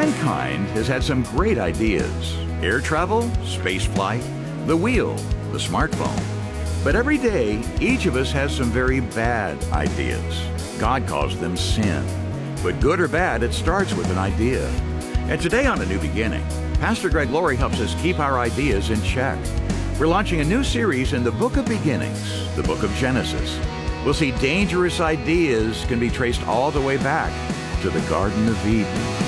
Mankind has had some great ideas. Air travel, space flight, the wheel, the smartphone. But every day, each of us has some very bad ideas. God calls them sin. But good or bad, it starts with an idea. And today on A New Beginning, Pastor Greg Laurie helps us keep our ideas in check. We're launching a new series in the Book of Beginnings, the Book of Genesis. We'll see dangerous ideas can be traced all the way back to the Garden of Eden.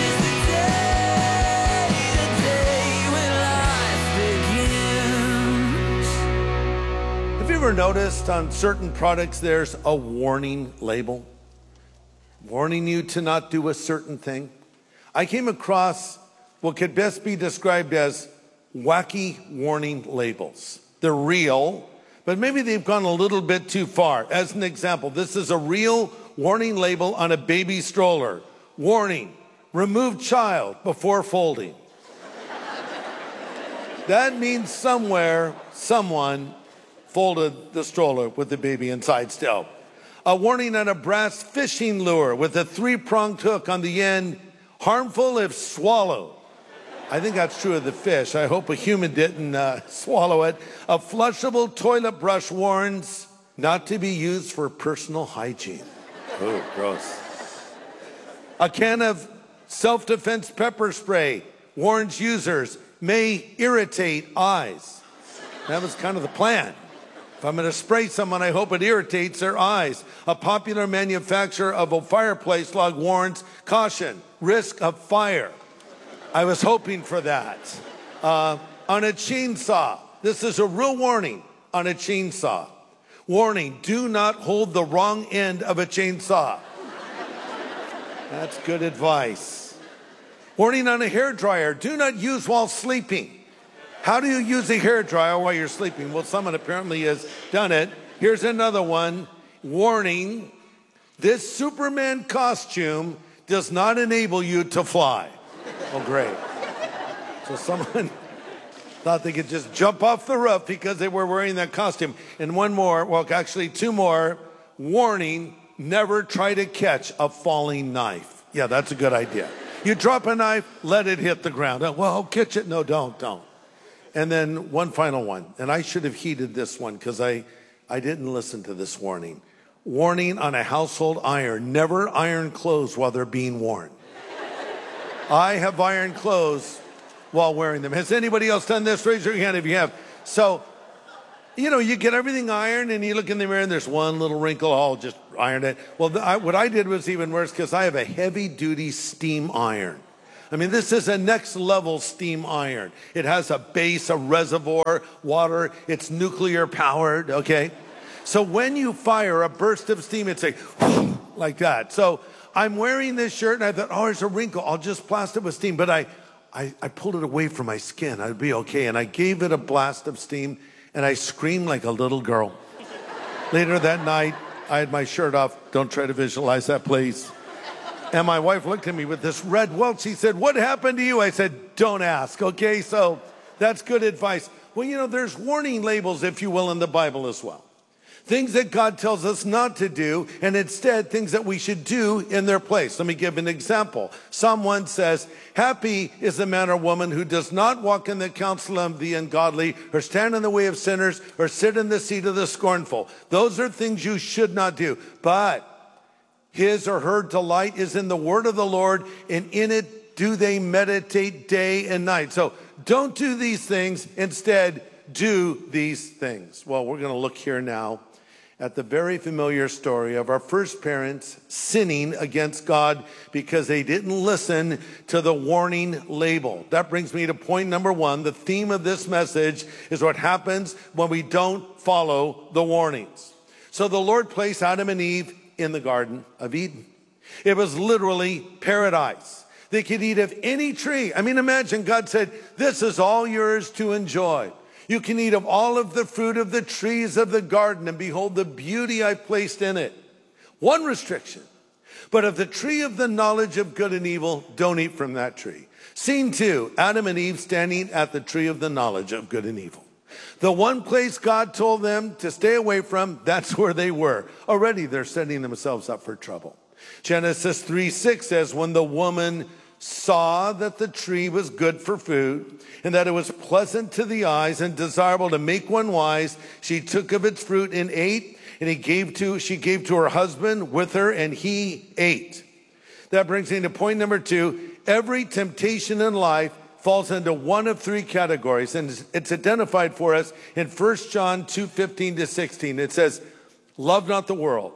Have you ever noticed on certain products there's a warning label? Warning you to not do a certain thing? I came across what could best be described as wacky warning labels. They're real, but maybe they've gone a little bit too far. As an example, this is a real warning label on a baby stroller. Warning, remove child before folding. That means somewhere, someone folded the stroller with the baby inside still. A warning on a brass fishing lure with a 3-pronged hook on the end, harmful if swallowed. I think that's true of the fish. I hope a human didn't swallow it. A flushable toilet brush warns not to be used for personal hygiene. Oh, gross. A can of self-defense pepper spray warns users may irritate eyes. That was kind of the plan. If I'm going to spray someone, I hope it irritates their eyes. A popular manufacturer of a fireplace log warns, caution, risk of fire. I was hoping for that. On a chainsaw, this is a real warning on a chainsaw. Warning, do not hold the wrong end of a chainsaw. That's good advice. Warning on a hairdryer, do not use while sleeping. How do you use a hairdryer while you're sleeping? Well, someone apparently has done it. Here's another one. Warning, this Superman costume does not enable you to fly. Oh, great. So someone thought they could just jump off the roof because they were wearing that costume. And one more, well, actually two more. Warning, never try to catch a falling knife. Yeah, that's a good idea. You drop a knife, let it hit the ground. Oh, well, catch it. No, don't. And then one final one, and I should have heeded this one because I didn't listen to this warning. Warning on a household iron, never iron clothes while they're being worn. I have ironed clothes while wearing them. Has anybody else done this? Raise your hand if you have. So, you get everything ironed and you look in the mirror and there's one little wrinkle, I'll just iron it. Well, what I did was even worse because I have a heavy-duty steam iron. I mean, this is a next-level steam iron. It has a base, a reservoir, water. It's nuclear-powered, okay? So when you fire a burst of steam, it's like that. So I'm wearing this shirt, and I thought, oh, there's a wrinkle. I'll just blast it with steam. But I pulled it away from my skin. I'd be okay. And I gave it a blast of steam, and I screamed like a little girl. Later that night, I had my shirt off. Don't try to visualize that, please. And my wife looked at me with this red welt. She said, what happened to you? I said, don't ask, okay? So that's good advice. Well, there's warning labels, if you will, in the Bible as well. Things that God tells us not to do, and instead things that we should do in their place. Let me give an example. Psalm 1 says, happy is the man or woman who does not walk in the counsel of the ungodly, or stand in the way of sinners, or sit in the seat of the scornful. Those are things you should not do. But his or her delight is in the word of the Lord, and in it do they meditate day and night. So don't do these things. Instead, do these things. Well, we're going to look here now at the very familiar story of our first parents sinning against God because they didn't listen to the warning label. That brings me to point number 1. The theme of this message is what happens when we don't follow the warnings. So the Lord placed Adam and Eve in the Garden of Eden. It was literally paradise. They could eat of any tree. I mean, imagine God said, this is all yours to enjoy. You can eat of all of the fruit of the trees of the garden, and behold the beauty I've placed in it. One restriction, but of the tree of the knowledge of good and evil, don't eat from that tree. Scene 2, Adam and Eve standing at the tree of the knowledge of good and evil. The one place God told them to stay away from, that's where they were. Already they're setting themselves up for trouble. Genesis 3:6 says, when the woman saw that the tree was good for food, and that it was pleasant to the eyes and desirable to make one wise. She took of its fruit and ate, and she gave to her husband with her, and he ate. That brings me to point number 2. Every temptation in life falls into one of 3 categories, and it's identified for us in 1 John 2:15-16. It says, love not the world,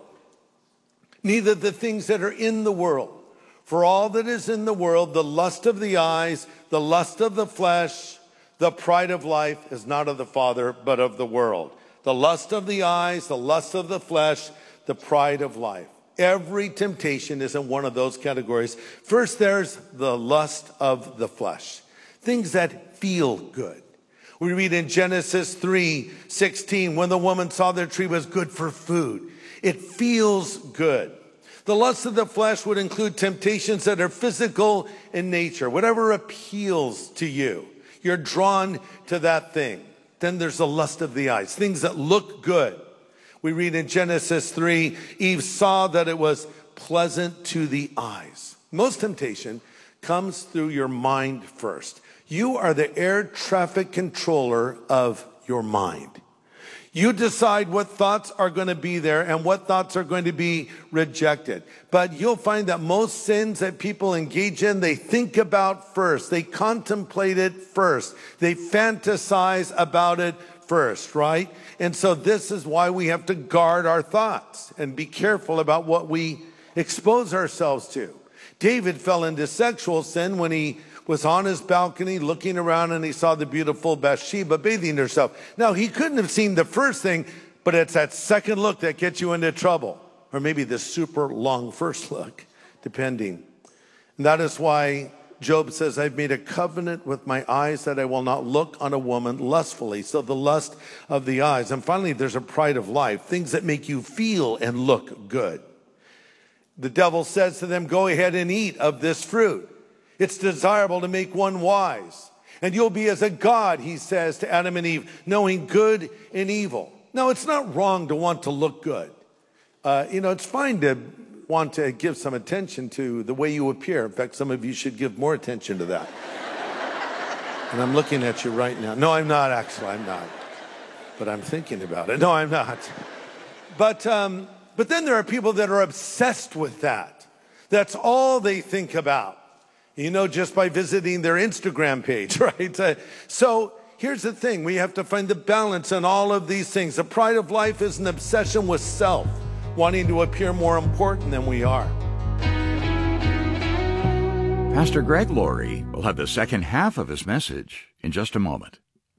neither the things that are in the world. For all that is in the world, the lust of the eyes, the lust of the flesh, the pride of life is not of the Father, but of the world. The lust of the eyes, the lust of the flesh, the pride of life. Every temptation is in one of those categories. First, there's the lust of the flesh. Things that feel good. We read in Genesis 3:16, when the woman saw the tree was good for food. It feels good. The lust of the flesh would include temptations that are physical in nature. Whatever appeals to you, you're drawn to that thing. Then there's the lust of the eyes, things that look good. We read in Genesis 3, Eve saw that it was pleasant to the eyes. Most temptation comes through your mind first. You are the air traffic controller of your mind. You decide what thoughts are going to be there and what thoughts are going to be rejected. But you'll find that most sins that people engage in, they think about first. They contemplate it first. They fantasize about it first, right? And so this is why we have to guard our thoughts and be careful about what we expose ourselves to. David fell into sexual sin when he was on his balcony looking around and he saw the beautiful Bathsheba bathing herself. Now, he couldn't have seen the first thing, but it's that second look that gets you into trouble. Or maybe the super long first look, depending. And that is why Job says, I've made a covenant with my eyes that I will not look on a woman lustfully. So the lust of the eyes. And finally, there's a pride of life, things that make you feel and look good. The devil says to them, go ahead and eat of this fruit. It's desirable to make one wise. And you'll be as a god, he says to Adam and Eve, knowing good and evil. Now, it's not wrong to want to look good. It's fine to want to give some attention to the way you appear. In fact, some of you should give more attention to that. And I'm looking at you right now. No, I'm not, actually. I'm not. But I'm thinking about it. No, I'm not. But then there are people that are obsessed with that. That's all they think about. Just by visiting their Instagram page, right? So here's the thing. We have to find the balance in all of these things. The pride of life is an obsession with self, wanting to appear more important than we are. Pastor Greg Laurie will have the second half of his message in just a moment.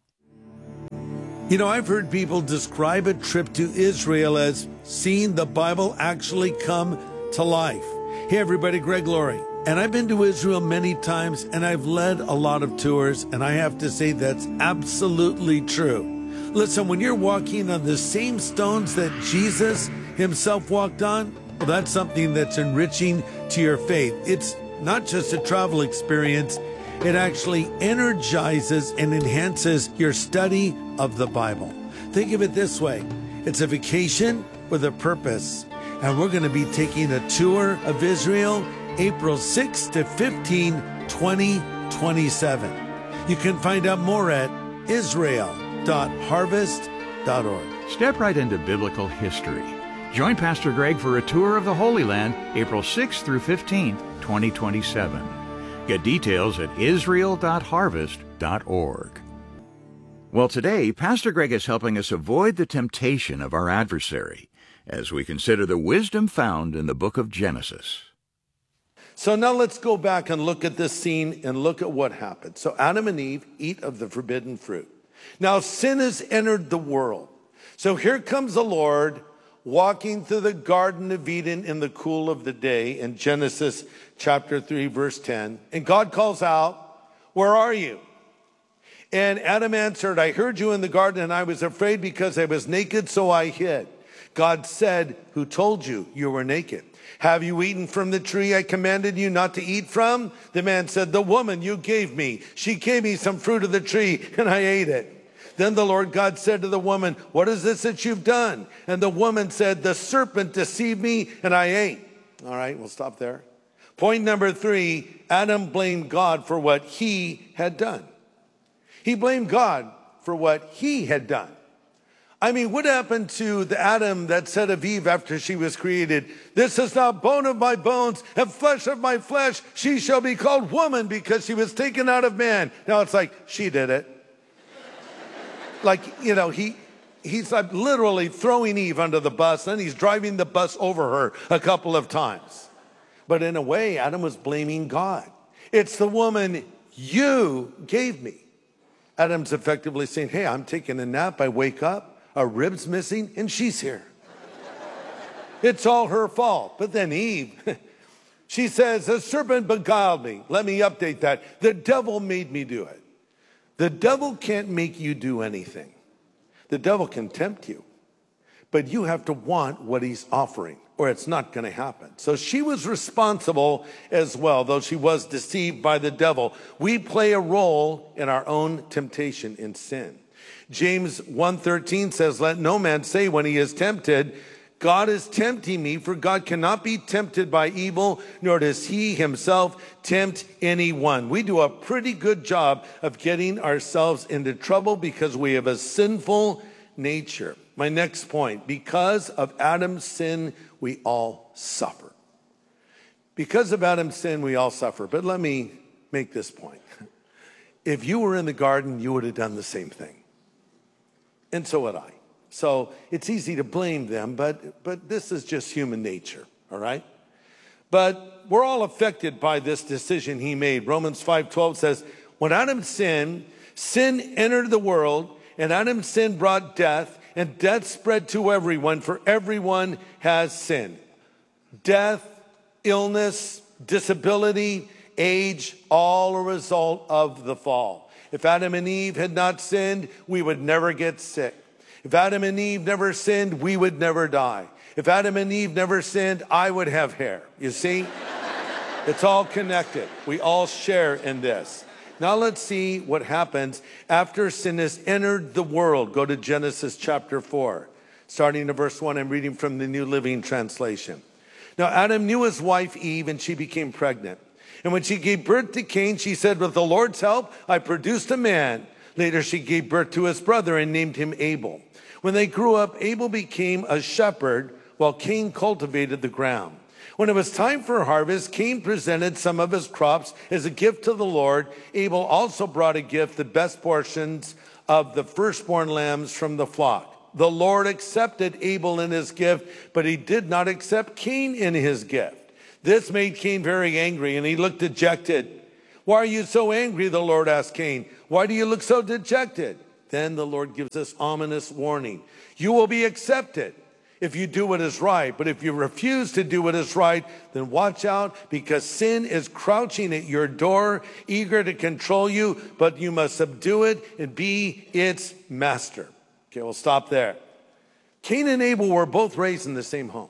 I've heard people describe a trip to Israel as seeing the Bible actually come to life. Hey, everybody, Greg Laurie. And I've been to Israel many times, and I've led a lot of tours, and I have to say that's absolutely true. Listen, when you're walking on the same stones that Jesus himself walked on, well, that's something that's enriching to your faith. It's not just a travel experience. It actually energizes and enhances your study of the Bible. Think of it this way. It's a vacation with a purpose. And we're going to be taking a tour of Israel April 6 to 15, 2027. You can find out more at israel.harvest.org. Step right into biblical history. Join Pastor Greg for a tour of the Holy Land, April 6 through 15, 2027. Get details at israel.harvest.org. Well, today, Pastor Greg is helping us avoid the temptation of our adversary as we consider the wisdom found in the book of Genesis. So now let's go back and look at this scene and look at what happened. So Adam and Eve eat of the forbidden fruit. Now sin has entered the world. So here comes the Lord walking through the Garden of Eden in the cool of the day in Genesis chapter 3, verse 10. And God calls out, where are you? And Adam answered, I heard you in the garden and I was afraid because I was naked, so I hid. God said, who told you you were naked? Have you eaten from the tree I commanded you not to eat from? The man said, the woman you gave me, she gave me some fruit of the tree and I ate it. Then the Lord God said to the woman, what is this that you've done? And the woman said, the serpent deceived me and I ate. All right, we'll stop there. Point number 3, Adam blamed God for what he had done. He blamed God for what he had done. I mean, what happened to the Adam that said of Eve after she was created, "This is now bone of my bones and flesh of my flesh. She shall be called woman because she was taken out of man." Now it's like, she did it. Like, you know, he's like literally throwing Eve under the bus, and he's driving the bus over her a couple of times. But in a way, Adam was blaming God. It's the woman you gave me. Adam's effectively saying, hey, I'm taking a nap, I wake up, a rib's missing, and she's here. It's all her fault. But then Eve, she says, the serpent beguiled me. Let me update that. The devil made me do it. The devil can't make you do anything. The devil can tempt you, but you have to want what he's offering, or it's not going to happen. So she was responsible as well, though she was deceived by the devil. We play a role in our own temptation in sin. James 1:13 says, let no man say when he is tempted, God is tempting me, for God cannot be tempted by evil, nor does he himself tempt anyone. We do a pretty good job of getting ourselves into trouble because we have a sinful nature. My next point, because of Adam's sin, we all suffer. Because of Adam's sin, we all suffer. But let me make this point. If you were in the garden, you would have done the same thing. And so would I. So it's easy to blame them, but this is just human nature, all right? But we're all affected by this decision he made. Romans 5:12 says, when Adam sinned, sin entered the world, and Adam's sin brought death, and death spread to everyone, for everyone has sinned. Death, illness, disability, age, all a result of the fall. If Adam and Eve had not sinned, we would never get sick. If Adam and Eve never sinned, we would never die. If Adam and Eve never sinned, I would have hair. You see? It's all connected. We all share in this. Now let's see what happens after sin has entered the world. Go to Genesis chapter 4. Starting in verse 1, I'm reading from the New Living Translation. Now Adam knew his wife Eve, and she became pregnant. And when she gave birth to Cain, she said, with the Lord's help, I produced a man. Later she gave birth to his brother and named him Abel. When they grew up, Abel became a shepherd while Cain cultivated the ground. When it was time for harvest, Cain presented some of his crops as a gift to the Lord. Abel also brought a gift, the best portions of the firstborn lambs from the flock. The Lord accepted Abel in his gift, but he did not accept Cain in his gift. This made Cain very angry, and he looked dejected. Why are you so angry? The Lord asked Cain. Why do you look so dejected? Then the Lord gives this ominous warning. You will be accepted if you do what is right. But if you refuse to do what is right, then watch out, because sin is crouching at your door, eager to control you, but you must subdue it and be its master. Okay, we'll stop there. Cain and Abel were both raised in the same home.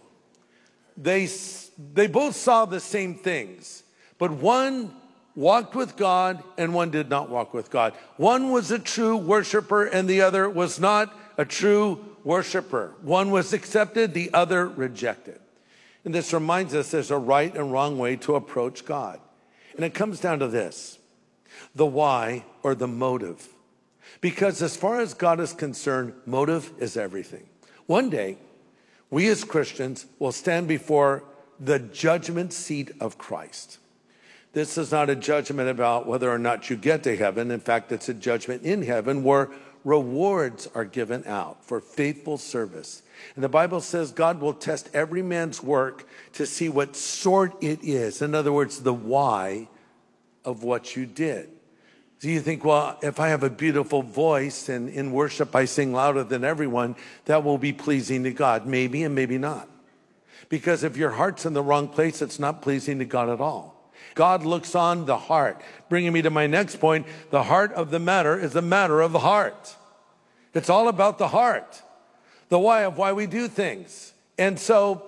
They both saw the same things, but one walked with God and one did not walk with God. One was a true worshiper and the other was not a true worshiper. One was accepted, the other rejected. And this reminds us there's a right and wrong way to approach God. And it comes down to this, the why or the motive. Because as far as God is concerned, motive is everything. One day, we as Christians will stand before the judgment seat of Christ. This is not a judgment about whether or not you get to heaven. In fact, it's a judgment in heaven where rewards are given out for faithful service. And the Bible says God will test every man's work to see what sort it is. In other words, the why of what you did. So you think, well, if I have a beautiful voice and in worship I sing louder than everyone, that will be pleasing to God. Maybe and maybe not. Because if your heart's in the wrong place, it's not pleasing to God at all. God looks on the heart. Bringing me to my next point, the heart of the matter is the matter of the heart. It's all about the heart, the why of why we do things. And so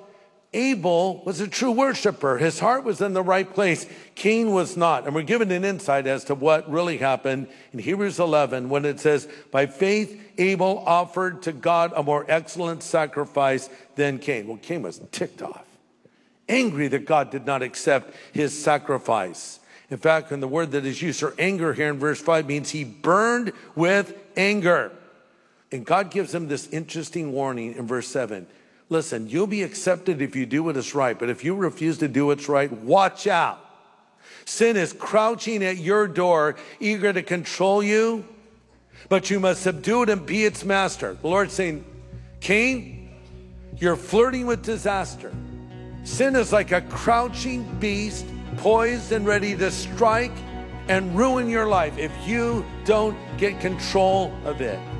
Abel was a true worshiper. His heart was in the right place. Cain was not. And we're given an insight as to what really happened in Hebrews 11 when it says, by faith, Abel offered to God a more excellent sacrifice than Cain. Well, Cain was ticked off. angry that God did not accept his sacrifice. In fact, and the word that is used for anger here in verse 5 means he burned with anger. And God gives him this interesting warning in verse 7. Listen, you'll be accepted if you do what is right, but if you refuse to do what's right, watch out. Sin is crouching at your door, eager to control you, but you must subdue it and be its master. The Lord's saying, Cain, you're flirting with disaster. Sin is like a crouching beast, poised and ready to strike and ruin your life if you don't get control of it.